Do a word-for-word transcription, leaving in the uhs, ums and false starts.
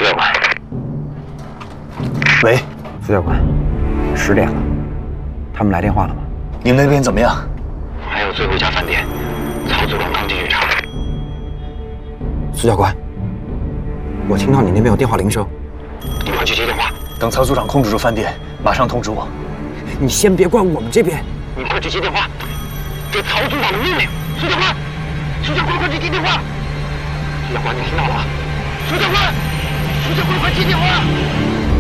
教官。 喂， 苏教官，十点了，他们来电话了吗？ 你们那边怎么样？ 还有最后一家饭店，曹组长刚进去查。 苏教官，我听到你那边有电话铃声， 你快去接电话。 等曹组长控制住饭店，马上通知我。 你先别管我们这边， 你快去接电话，这曹组长的命令。苏教官，苏教官，快去接电话。苏教官，你听到了？苏教官，苏教官，快接电话。